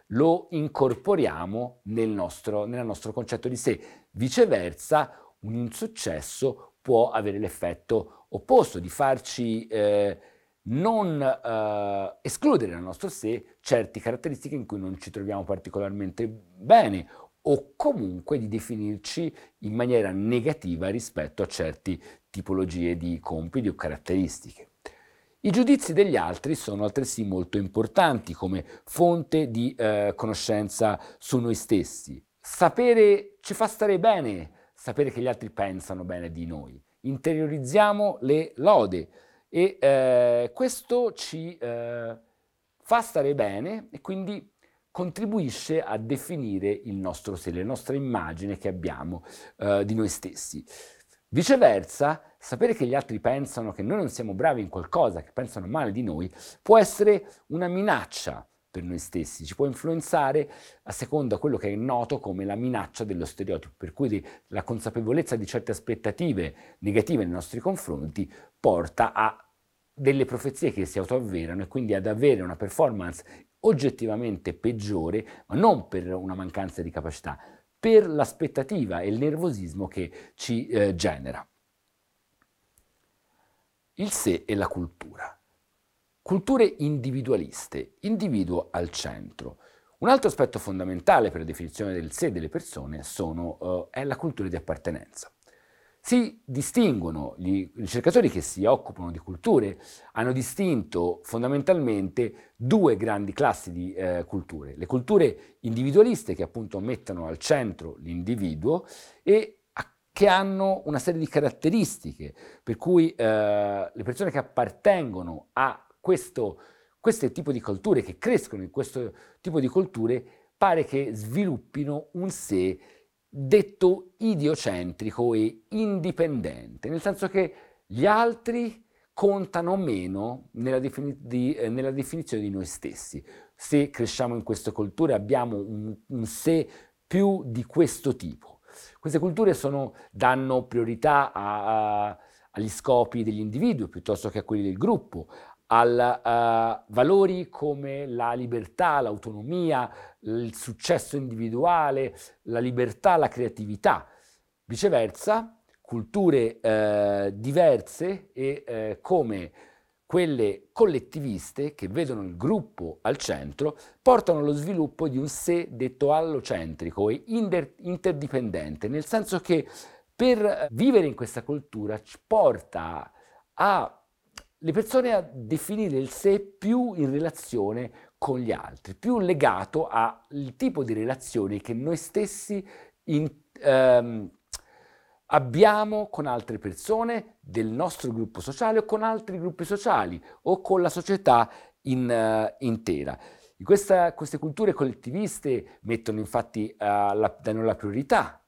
lo incorporiamo nel nostro concetto di sé. Viceversa, un insuccesso può avere l'effetto opposto, di farci non escludere dal nostro sé certe caratteristiche in cui non ci troviamo particolarmente bene, o comunque di definirci in maniera negativa rispetto a certe tipologie di compiti o caratteristiche. I giudizi degli altri sono altresì molto importanti come fonte di conoscenza su noi stessi. Sapere ci fa stare bene, sapere che gli altri pensano bene di noi. Interiorizziamo le lode e questo ci fa stare bene e quindi contribuisce a definire il nostro sé, la nostra immagine che abbiamo di noi stessi. Viceversa, sapere che gli altri pensano che noi non siamo bravi in qualcosa, che pensano male di noi, può essere una minaccia per noi stessi, ci può influenzare a seconda quello che è noto come la minaccia dello stereotipo, per cui la consapevolezza di certe aspettative negative nei nostri confronti porta a delle profezie che si autoavverano e quindi ad avere una performance oggettivamente peggiore, ma non per una mancanza di capacità, per l'aspettativa e il nervosismo che ci genera. Il sé e la cultura. Culture individualiste, individuo al centro. Un altro aspetto fondamentale per la definizione del sé delle persone è la cultura di appartenenza. Si distinguono, gli ricercatori che si occupano di culture hanno distinto fondamentalmente due grandi classi di culture. Le culture individualiste che appunto mettono al centro l'individuo e che hanno una serie di caratteristiche, per cui le persone che appartengono a questo tipo di culture, che crescono in questo tipo di culture, pare che sviluppino un sé detto idiocentrico e indipendente, nel senso che gli altri contano meno nella definizione di noi stessi. Se cresciamo in queste culture abbiamo un sé più di questo tipo. Queste culture danno priorità agli scopi degli individui piuttosto che a quelli del gruppo, a valori come la libertà, l'autonomia, il successo individuale, la libertà, la creatività. Viceversa, culture diverse e come quelle collettiviste che vedono il gruppo al centro portano allo sviluppo di un sé detto allocentrico e interdipendente, nel senso che per vivere in questa cultura ci porta le persone a definire il sé più in relazione con gli altri, più legato al tipo di relazioni che noi stessi in, ehm, abbiamo con altre persone del nostro gruppo sociale o con altri gruppi sociali o con la società intera. Queste culture collettiviste mettono infatti danno la priorità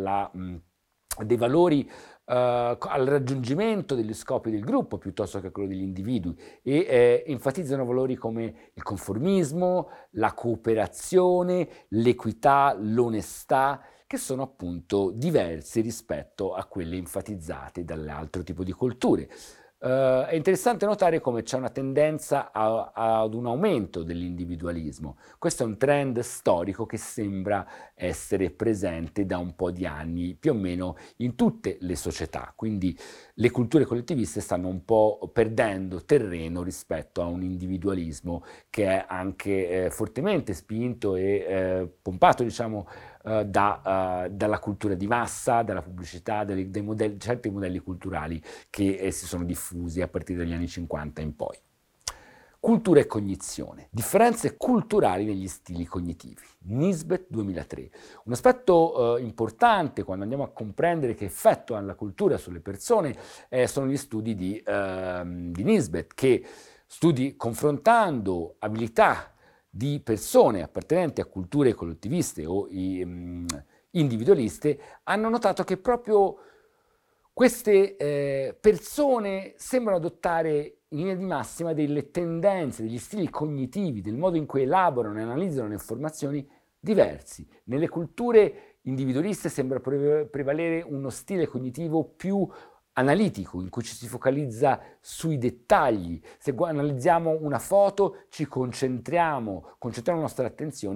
a dei valori al raggiungimento degli scopi del gruppo piuttosto che a quello degli individui e enfatizzano valori come il conformismo, la cooperazione, l'equità, l'onestà, che sono appunto diversi rispetto a quelle enfatizzate dall'altro tipo di culture. È interessante notare come c'è una tendenza ad un aumento dell'individualismo. Questo è un trend storico che sembra essere presente da un po' di anni, più o meno in tutte le società. Quindi le culture collettiviste stanno un po' perdendo terreno rispetto a un individualismo che è anche fortemente spinto e pompato, diciamo, dalla cultura di massa, dalla pubblicità, certi modelli culturali che si sono diffusi a partire dagli anni 50 in poi. Cultura e cognizione. Differenze culturali negli stili cognitivi. Nisbet 2003. Un aspetto importante quando andiamo a comprendere che effetto ha la cultura sulle persone sono gli studi di Nisbet, che studi confrontando abilità di persone appartenenti a culture collettiviste o individualiste, hanno notato che proprio queste persone sembrano adottare in linea di massima delle tendenze, degli stili cognitivi, del modo in cui elaborano e analizzano le informazioni diversi. Nelle culture individualiste sembra prevalere uno stile cognitivo più analitico, in cui ci si focalizza sui dettagli. Se analizziamo una foto ci concentriamo la nostra attenzione